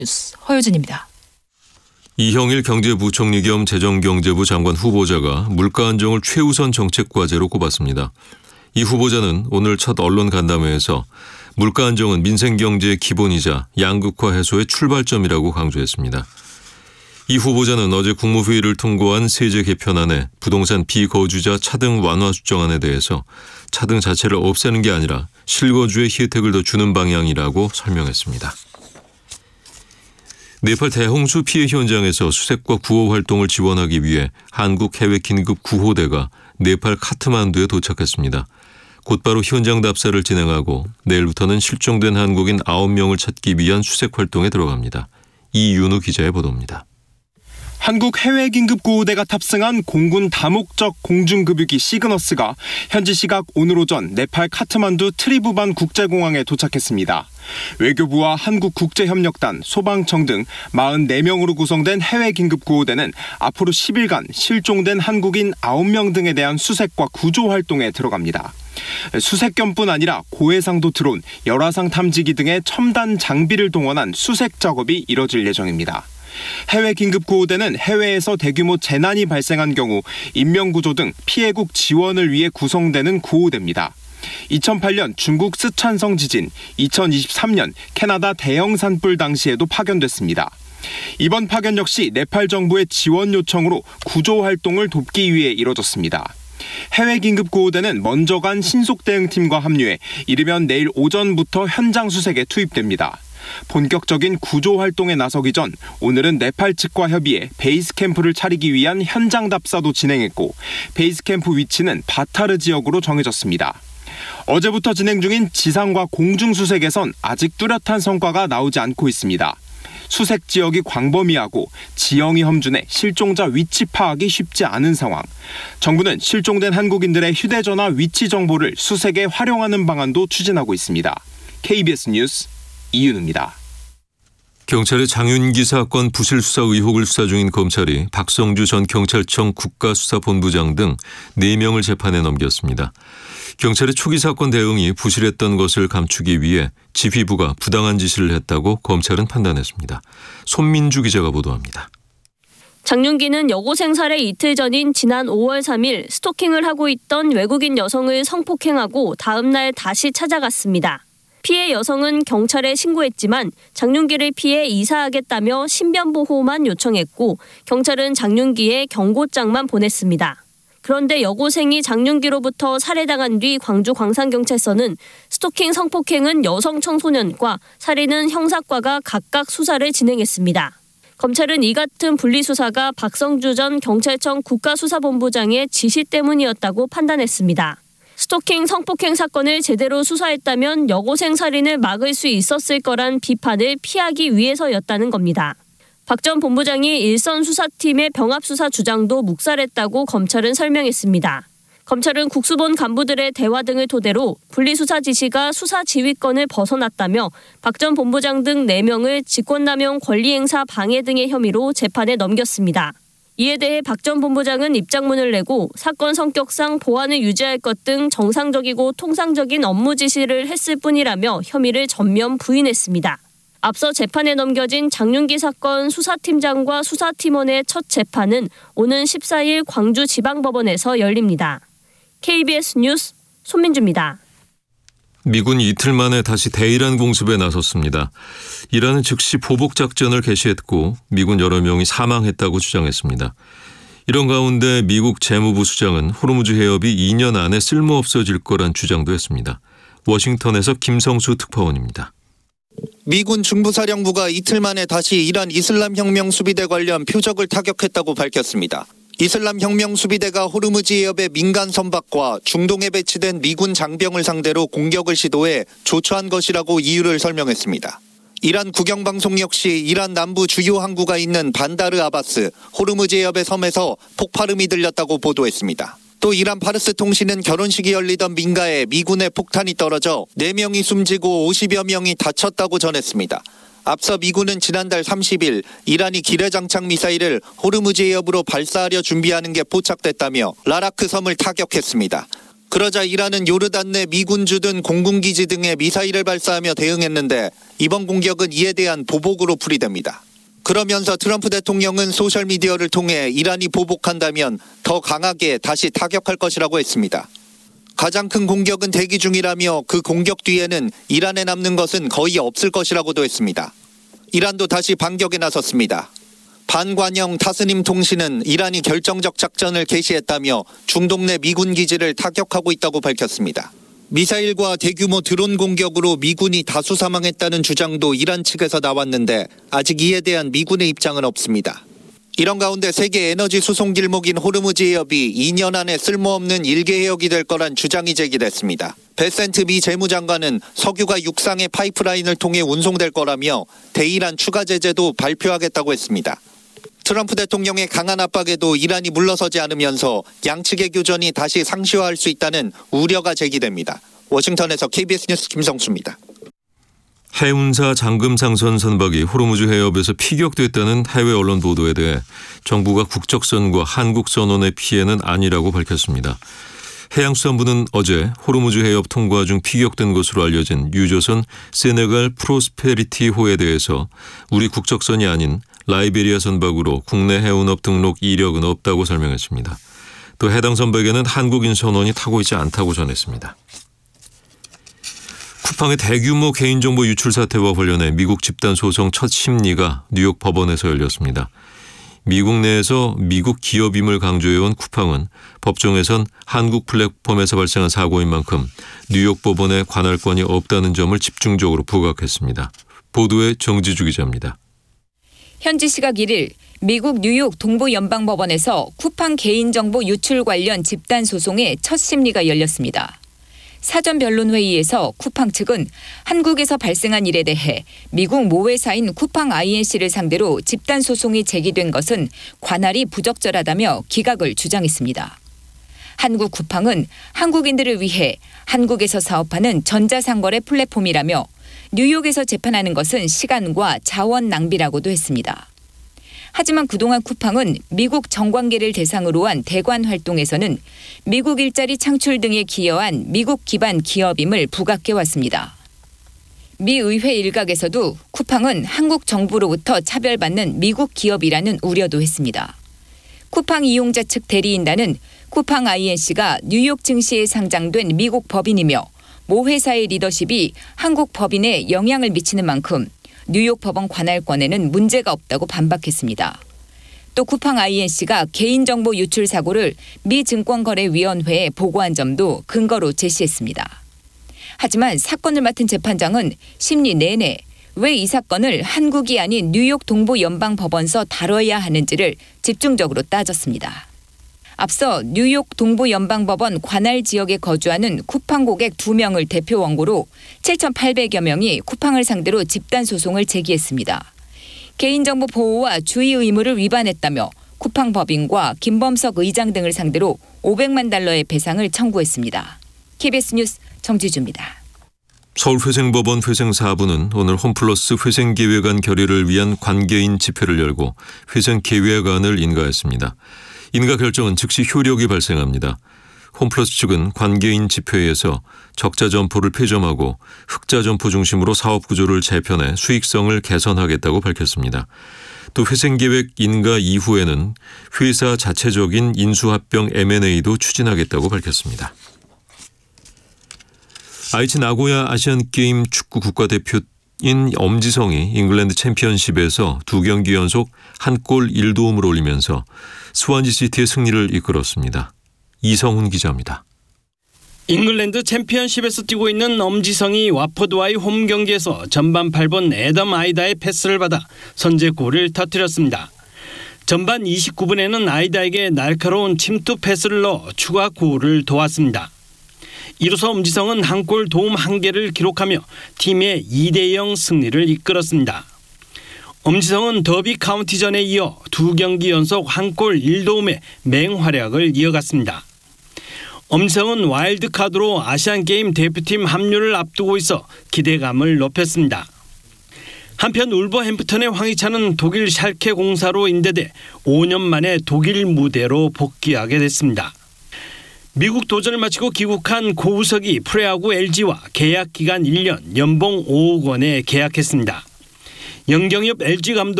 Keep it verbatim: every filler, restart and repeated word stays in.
뉴스 허유진입니다. 이형일 경제부총리 겸 재정경제부 장관 후보자가 물가 안정을 최우선 정책 과제로 꼽았습니다. 이 후보자는 오늘 첫 언론 간담회에서 물가 안정은 민생 경제의 기본이자 양극화 해소의 출발점이라고 강조했습니다. 이 후보자는 어제 국무회의를 통과한 세제 개편안에 부동산 비거주자 차등 완화 수정안에 대해서 차등 자체를 없애는 게 아니라 실거주의 혜택을 더 주는 방향이라고 설명했습니다. 네팔 대홍수 피해 현장에서 수색과 구호 활동을 지원하기 위해 한국 해외 긴급 구호대가 네팔 카트만두에 도착했습니다. 곧바로 현장 답사를 진행하고 내일부터는 실종된 한국인 아홉 명을 찾기 위한 수색 활동에 들어갑니다. 이윤우 기자의 보도입니다. 한국 해외 긴급 구호대가 탑승한 공군 다목적 공중급유기 시그너스가 현지 시각 오늘 오전 네팔 카트만두 트리부반 국제공항에 도착했습니다. 외교부와 한국국제협력단, 소방청 등 사십사 명으로 구성된 해외 긴급 구호대는 앞으로 십 일간 실종된 한국인 아홉 명 등에 대한 수색과 구조 활동에 들어갑니다. 수색견뿐 아니라 고해상도 드론, 열화상 탐지기 등의 첨단 장비를 동원한 수색 작업이 이뤄질 예정입니다. 해외 긴급 구호대는 해외에서 대규모 재난이 발생한 경우 인명구조 등 피해국 지원을 위해 구성되는 구호대입니다. 이천팔 년 중국 스촨성 지진, 이천이십삼 년 캐나다 대형 산불 당시에도 파견됐습니다. 이번 파견 역시 네팔 정부의 지원 요청으로 구조 활동을 돕기 위해 이뤄졌습니다. 해외 긴급 구호대는 먼저 간 신속 대응팀과 합류해 이르면 내일 오전부터 현장 수색에 투입됩니다. 본격적인 구조 활동에 나서기 전 오늘은 네팔 측과 협의해 베이스 캠프를 차리기 위한 현장 답사도 진행했고 베이스 캠프 위치는 바타르 지역으로 정해졌습니다. 어제부터 진행 중인 지상과 공중 수색에선 아직 뚜렷한 성과가 나오지 않고 있습니다. 수색 지역이 광범위하고 지형이 험준해 실종자 위치 파악이 쉽지 않은 상황. 정부는 실종된 한국인들의 휴대전화 위치 정보를 수색에 활용하는 방안도 추진하고 있습니다. 케이비에스 뉴스 이윤우입니다. 경찰의 장윤기 사건 부실 수사 의혹을 수사 중인 검찰이 박성주 전 경찰청 국가수사본부장 등 네 명을 재판에 넘겼습니다. 경찰의 초기 사건 대응이 부실했던 것을 감추기 위해 지휘부가 부당한 지시를 했다고 검찰은 판단했습니다. 손민주 기자가 보도합니다. 장윤기는 여고생 살해 이틀 전인 지난 오월 삼일 스토킹을 하고 있던 외국인 여성을 성폭행하고 다음 날 다시 찾아갔습니다. 피해 여성은 경찰에 신고했지만 장윤기를 피해 이사하겠다며 신변보호만 요청했고 경찰은 장윤기에 경고장만 보냈습니다. 그런데 여고생이 장윤기로부터 살해당한 뒤 광주 광산경찰서는 스토킹 성폭행은 여성 청소년과 살인은 형사과가 각각 수사를 진행했습니다. 검찰은 이 같은 분리수사가 박성주 전 경찰청 국가수사본부장의 지시 때문이었다고 판단했습니다. 스토킹 성폭행 사건을 제대로 수사했다면 여고생 살인을 막을 수 있었을 거란 비판을 피하기 위해서였다는 겁니다. 박 전 본부장이 일선 수사팀의 병합수사 주장도 묵살했다고 검찰은 설명했습니다. 검찰은 국수본 간부들의 대화 등을 토대로 분리수사 지시가 수사 지휘권을 벗어났다며 박 전 본부장 등 네 명을 직권남용 권리행사 방해 등의 혐의로 재판에 넘겼습니다. 이에 대해 박 전 본부장은 입장문을 내고 사건 성격상 보안을 유지할 것 등 정상적이고 통상적인 업무 지시를 했을 뿐이라며 혐의를 전면 부인했습니다. 앞서 재판에 넘겨진 장윤기 사건 수사팀장과 수사팀원의 첫 재판은 오는 십사일 광주지방법원에서 열립니다. 케이비에스 뉴스 손민주입니다. 미군이 이틀 만에 다시 대이란 공습에 나섰습니다. 이란은 즉시 보복 작전을 개시했고 미군 여러 명이 사망했다고 주장했습니다. 이런 가운데 미국 재무부 수장은 호르무즈 해협이 이 년 안에 쓸모없어질 거란 주장도 했습니다. 워싱턴에서 김성수 특파원입니다. 미군 중부사령부가 이틀 만에 다시 이란 이슬람혁명 수비대 관련 표적을 타격했다고 밝혔습니다. 이슬람혁명 수비대가 호르무즈 해협의 민간 선박과 중동에 배치된 미군 장병을 상대로 공격을 시도해 조처한 것이라고 이유를 설명했습니다. 이란 국영방송 역시 이란 남부 주요 항구가 있는 반다르 아바스, 호르무즈 해협의 섬에서 폭발음이 들렸다고 보도했습니다. 또 이란 파르스 통신은 결혼식이 열리던 민가에 미군의 폭탄이 떨어져 네 명이 숨지고 오십여 명이 다쳤다고 전했습니다. 앞서 미군은 지난달 삼십일 이란이 기뢰장착 미사일을 호르무즈 해협으로 발사하려 준비하는 게 포착됐다며 라라크 섬을 타격했습니다. 그러자 이란은 요르단 내 미군주둔 공군기지 등에 미사일을 발사하며 대응했는데 이번 공격은 이에 대한 보복으로 풀이됩니다. 그러면서 트럼프 대통령은 소셜미디어를 통해 이란이 보복한다면 더 강하게 다시 타격할 것이라고 했습니다. 가장 큰 공격은 대기 중이라며 그 공격 뒤에는 이란에 남는 것은 거의 없을 것이라고도 했습니다. 이란도 다시 반격에 나섰습니다. 반관영 타스님 통신은 이란이 결정적 작전을 개시했다며 중동 내 미군 기지를 타격하고 있다고 밝혔습니다. 미사일과 대규모 드론 공격으로 미군이 다수 사망했다는 주장도 이란 측에서 나왔는데 아직 이에 대한 미군의 입장은 없습니다. 이런 가운데 세계 에너지 수송 길목인 호르무즈 해협이 이 년 안에 쓸모없는 일개 해역이 될 거란 주장이 제기됐습니다. 베센트 미 재무장관은 석유가 육상의 파이프라인을 통해 운송될 거라며 대이란 추가 제재도 발표하겠다고 했습니다. 트럼프 대통령의 강한 압박에도 이란이 물러서지 않으면서 양측의 교전이 다시 상시화할 수 있다는 우려가 제기됩니다. 워싱턴에서 케이비에스 뉴스 김성수입니다. 해운사 잠금상선 선박이 호르무즈 해협에서 피격됐다는 해외 언론 보도에 대해 정부가 국적선과 한국선원의 피해는 아니라고 밝혔습니다. 해양수산부는 어제 호르무즈 해협 통과 중 피격된 것으로 알려진 유조선 세네갈 프로스페리티호에 대해서 우리 국적선이 아닌 라이베리아 선박으로 국내 해운업 등록 이력은 없다고 설명했습니다. 또 해당 선박에는 한국인 선원이 타고 있지 않다고 전했습니다. 쿠팡의 대규모 개인정보 유출 사태와 관련해 미국 집단 소송 첫 심리가 뉴욕 법원에서 열렸습니다. 미국 내에서 미국 기업임을 강조해온 쿠팡은 법정에선 한국 플랫폼에서 발생한 사고인 만큼 뉴욕 법원에 관할권이 없다는 점을 집중적으로 부각했습니다. 보도에 정지주 기자입니다. 현지 시각 일 일 미국 뉴욕 동부연방법원에서 쿠팡 개인정보 유출 관련 집단 소송의 첫 심리가 열렸습니다. 사전 변론 회의에서 쿠팡 측은 한국에서 발생한 일에 대해 미국 모회사인 쿠팡 아이엔씨를 상대로 집단 소송이 제기된 것은 관할이 부적절하다며 기각을 주장했습니다. 한국 쿠팡은 한국인들을 위해 한국에서 사업하는 전자상거래 플랫폼이라며 뉴욕에서 재판하는 것은 시간과 자원 낭비라고도 했습니다. 하지만 그동안 쿠팡은 미국 정관계를 대상으로 한 대관 활동에서는 미국 일자리 창출 등에 기여한 미국 기반 기업임을 부각해왔습니다. 미 의회 일각에서도 쿠팡은 한국 정부로부터 차별받는 미국 기업이라는 우려도 했습니다. 쿠팡 이용자 측 대리인단은 쿠팡 아이엔씨가 뉴욕 증시에 상장된 미국 법인이며 모 회사의 리더십이 한국 법인에 영향을 미치는 만큼 뉴욕 법원 관할권에는 문제가 없다고 반박했습니다. 또 쿠팡 아이엔씨가 개인정보 유출 사고를 미 증권거래위원회에 보고한 점도 근거로 제시했습니다. 하지만 사건을 맡은 재판장은 심리 내내 왜 이 사건을 한국이 아닌 뉴욕 동부연방법원서 다뤄야 하는지를 집중적으로 따졌습니다. 앞서 뉴욕 동부연방법원 관할 지역에 거주하는 쿠팡 고객 두 명을 대표 원고로 칠천팔백여 명이 쿠팡을 상대로 집단 소송을 제기했습니다. 개인정보 보호와 주의 의무를 위반했다며 쿠팡 법인과 김범석 의장 등을 상대로 오백만 달러의 배상을 청구했습니다. 케이비에스 뉴스 정지주입니다. 서울회생법원 회생사부는 오늘 홈플러스 회생계획안 결의를 위한 관계인 집회를 열고 회생계획안을 인가했습니다. 인가 결정은 즉시 효력이 발생합니다. 홈플러스 측은 관계인 집회에서 적자 점포를 폐점하고 흑자 점포 중심으로 사업 구조를 재편해 수익성을 개선하겠다고 밝혔습니다. 또 회생계획 인가 이후에는 회사 자체적인 인수합병 엠 앤 에이도 추진하겠다고 밝혔습니다. 아이치 나고야 아시안게임 축구 국가대표인 엄지성이 잉글랜드 챔피언십에서 두 경기 연속 한 골 일 도움을 올리면서 스완지 시티의 승리를 이끌었습니다. 이성훈 기자입니다. 잉글랜드 챔피언십에서 뛰고 있는 엄지성이 와포드와의 홈 경기에서 전반 팔 번 애덤 아이다의 패스를 받아 선제골을 터뜨렸습니다. 전반 이십구 분에는 아이다에게 날카로운 침투 패스를 넣어 추가 골을 도왔습니다. 이로써 엄지성은 한 골 도움 한 개를 기록하며 팀의 이 대 영 승리를 이끌었습니다. 엄지성은 더비 카운티전에 이어 두 경기 연속 한 골 일 도움의 맹활약을 이어갔습니다. 엄지성은 와일드카드로 아시안게임 대표팀 합류를 앞두고 있어 기대감을 높였습니다. 한편 울버햄프턴의 황희찬은 독일 샬케 공사로 인대돼 오 년 만에 독일 무대로 복귀하게 됐습니다. 미국 도전을 마치고 귀국한 고우석이 프로야구 엘지와 계약 기간 일 년, 연봉 오억 원에 계약했습니다. 영경엽 엘지 감독